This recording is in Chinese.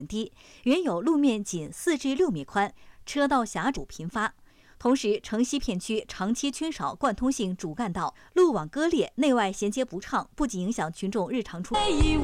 低，原有路面仅4至6米宽，车道狭阻频发。同时，城西片区长期缺少贯通性主干道，路网割裂，内外衔接不畅，不仅影响群众日常出行。